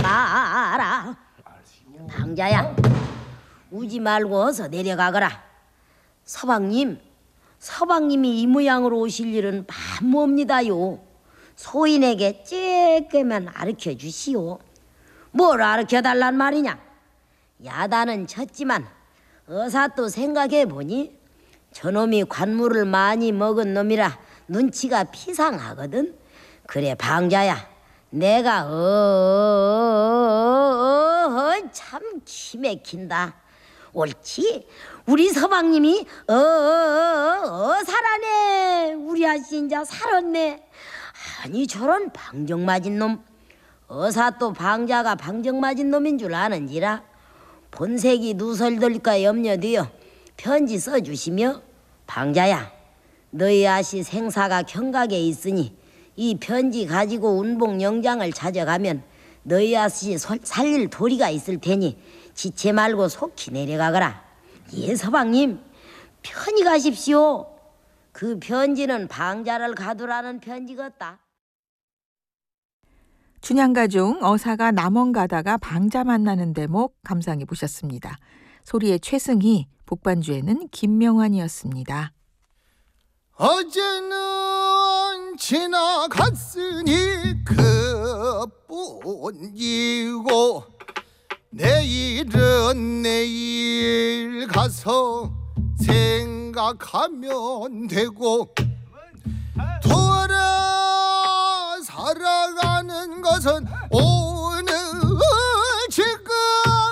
내려가라. 방자야, 우지 말고 어서 내려가거라. 서방님이 이 모양으로 오실 일은 반모입니다요. 소인에게 쬐끔만 가르쳐 주시오. 뭘 가르쳐 달란 말이냐? 야단은 쳤지만 어사 또 생각해 보니 저놈이 관물을 많이 먹은 놈이라 눈치가 피상하거든. 그래 방자야, 내가 참 기맥힌다. 옳지, 우리 서방님이 살아네. 우리 아씨 인자 살았네. 아니 저런 방정 맞은 놈, 어사 또 방자가 방정 맞은 놈인 줄 아는지라 본색이 누설될까 염려되어 편지 써주시며, 방자야, 너희 아씨 생사가 경각에 있으니 이 편지 가지고 운봉 영장을 찾아가면 너희 아씨 살릴 도리가 있을 테니 지체 말고 속히 내려가거라. 예 서방님, 편히 가십시오. 그 편지는 방자를 가두라는 편지겠다. 춘향가중 어사가 남원 가다가 방자 만나는 대목 감상해 보셨습니다. 소리의 최승희, 북반주에는 김명환이었습니다. 어제는 지나갔으니 그뿐이고 내일은 내일 가서 생각하면 되고, 돌아 살아가는 것은